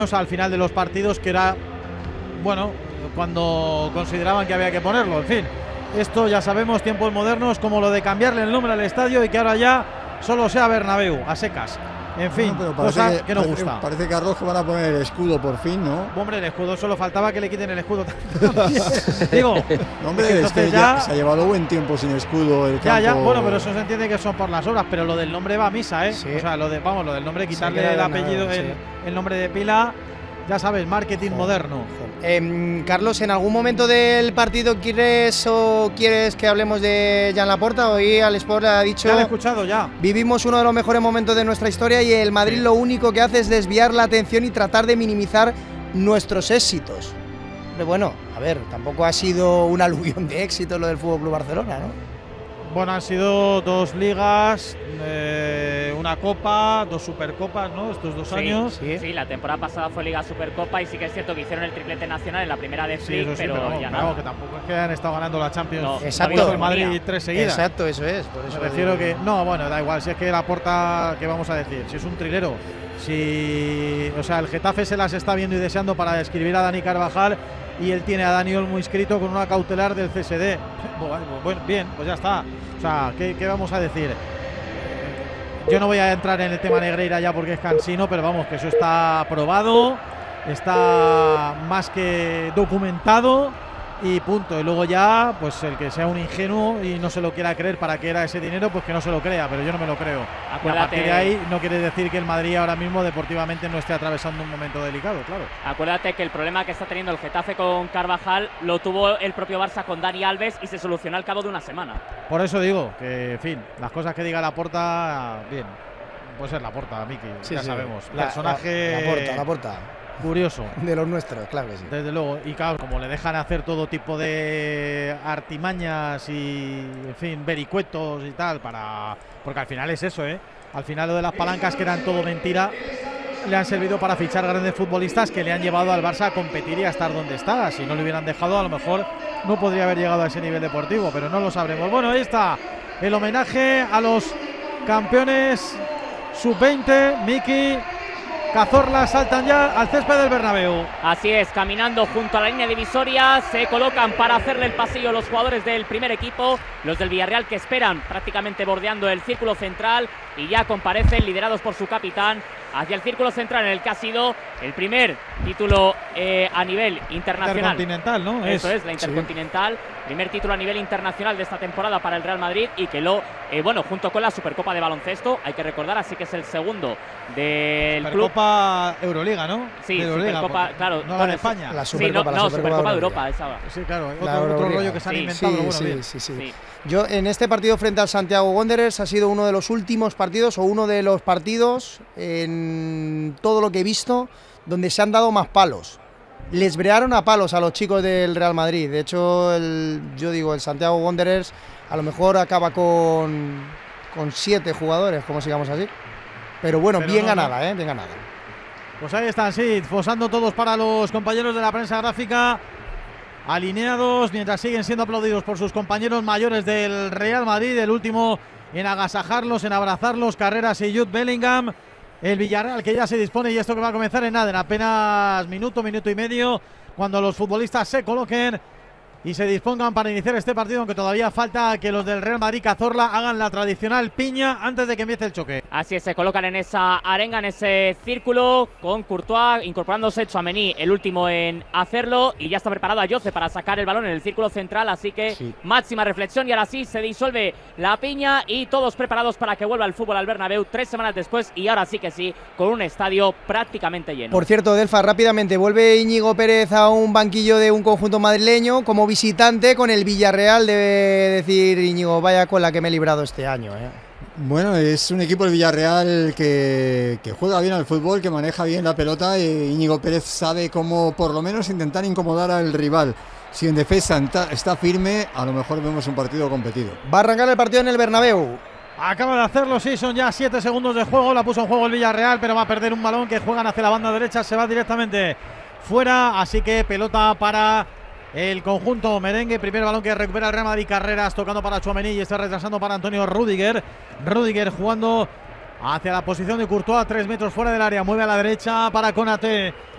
al final de los partidos, que era, bueno, cuando consideraban que había que ponerlo. En fin, esto ya sabemos, tiempos modernos, como lo de cambiarle el nombre al estadio y que ahora ya solo sea Bernabéu, a secas. En fin, bueno, cosa que no gusta. Parece que a Rojo van a poner el escudo por fin, ¿no? Hombre, el escudo, solo faltaba que le quiten el escudo también. Digo, no, hombre, es que ya se ha llevado buen tiempo sin escudo el campo. Ya, bueno, pero eso se entiende que son por las obras, pero lo del nombre va a misa, ¿eh? Sí. O sea, lo del nombre, quitarle el apellido, el nombre de pila, ya sabes, marketing moderno. Carlos, ¿en algún momento del partido quieres que hablemos de Joan Laporta? Hoy al Sport ha dicho… Ya lo he escuchado, ya. Vivimos uno de los mejores momentos de nuestra historia y el Madrid lo único que hace es desviar la atención y tratar de minimizar nuestros éxitos. Pero bueno, a ver, tampoco ha sido un aluvión de éxito lo del FC Barcelona, ¿no? Bueno, han sido 2 ligas, una copa, 2 supercopas, ¿no? Estos 2 años. Sí, la temporada pasada fue Liga Supercopa y sí que es cierto que hicieron el triplete nacional en la primera de Flick, pero ya no. Que tampoco es que han estado ganando la Champions. No, exacto. El Madrid 3 seguidas. Exacto, eso es. Por eso me refiero que… No, bueno, da igual, si es que Laporta, ¿qué vamos a decir? Si es un trilero, o sea, el Getafe se las está viendo y deseando para escribir a Dani Carvajal y él tiene a Dani Olmo inscrito con una cautelar del CSD. Bueno, bien, pues ya está. O sea, ¿qué vamos a decir? Yo no voy a entrar en el tema Negreira ya porque es cansino, pero vamos, que eso está probado, está más que documentado y punto. Y luego ya, pues el que sea un ingenuo y no se lo quiera creer para qué era ese dinero, pues que no se lo crea, pero yo no me lo creo. Acuérdate, y a partir de ahí no quiere decir que el Madrid ahora mismo deportivamente no esté atravesando un momento delicado, claro. Acuérdate que el problema que está teniendo el Getafe con Carvajal lo tuvo el propio Barça con Dani Alves y se solucionó al cabo de una semana. Por eso digo que, en fin, las cosas que diga Laporta, bien, puede ser Laporta, Miki, ya sabemos. Personaje… Laporta. Curioso. De los nuestros, claro que sí. Desde luego. Y claro, como le dejan hacer todo tipo de artimañas y, en fin, vericuetos y tal, porque al final es eso, ¿eh? Al final lo de las palancas, que eran todo mentira, le han servido para fichar grandes futbolistas que le han llevado al Barça a competir y a estar donde está. Si no le hubieran dejado, a lo mejor no podría haber llegado a ese nivel deportivo, pero no lo sabremos. Bueno, ahí está el homenaje a los campeones sub-20, Miki. Cazorla saltan ya al césped del Bernabéu. Así es, caminando junto a la línea divisoria, se colocan para hacerle el pasillo los jugadores del primer equipo, los del Villarreal, que esperan prácticamente bordeando el círculo central y ya comparecen liderados por su capitán hacia el círculo central en el que ha sido el primer título a nivel internacional. Intercontinental, ¿no? Eso es, la Intercontinental, primer título a nivel internacional de esta temporada para el Real Madrid y que bueno, junto con la Supercopa de baloncesto, hay que recordar, así que es el segundo del Supercopa Euroliga, ¿no? Sí, Euroliga, Supercopa, claro. No, en España. La Supercopa, Supercopa de Europa, esa. Sí, claro, otro rollo que se han inventado. Sí. Yo, en este partido frente al Santiago Wanderers, ha sido uno de los últimos partidos o uno de los partidos en todo lo que he visto donde se han dado más palos. Les brearon a palos a los chicos del Real Madrid. De hecho, el Santiago Wanderers a lo mejor acaba con 7 jugadores, como sigamos así. Pero bueno, bien ganada. Bien ganada. Pues ahí están, sí, posando todos para los compañeros de la prensa gráfica, alineados, mientras siguen siendo aplaudidos por sus compañeros mayores del Real Madrid. El último en agasajarlos, en abrazarlos, Carreras y Jude Bellingham. El Villarreal, que ya se dispone, y esto que va a comenzar en nada, en apenas minuto y medio, cuando los futbolistas se coloquen y se dispongan para iniciar este partido, aunque todavía falta que los del Real Madrid Cazorla hagan la tradicional piña antes de que empiece el choque. Así es, se colocan en esa arenga, en ese círculo, con Courtois incorporándose, Tchouaméni el último en hacerlo, y ya está preparado Ayoce para sacar el balón en el círculo central, así que máxima reflexión, y ahora sí se disuelve la piña y todos preparados para que vuelva el fútbol al Bernabéu 3 semanas después, y ahora sí que sí, con un estadio prácticamente lleno. Por cierto, Delfa, rápidamente, vuelve Íñigo Pérez a un banquillo de un conjunto madrileño como visitante con el Villarreal. Debe decir Íñigo, vaya con la que me he librado este año. Bueno, es un equipo del Villarreal que juega bien al fútbol, que maneja bien la pelota, y Íñigo Pérez sabe cómo por lo menos intentar incomodar al rival. Si en defensa está firme, a lo mejor vemos un partido competido. Va a arrancar el partido en el Bernabéu. Acaba de hacerlo, sí, son ya 7 segundos de juego, la puso en juego el Villarreal, pero va a perder un balón que juegan hacia la banda derecha, se va directamente fuera, así que pelota para el conjunto merengue. Primer balón que recupera el Real Madrid, Carreras tocando para Tchouaméni y está retrasando para Antonio Rüdiger. Rüdiger jugando hacia la posición de Courtois, 3 metros fuera del área, mueve a la derecha para Konaté.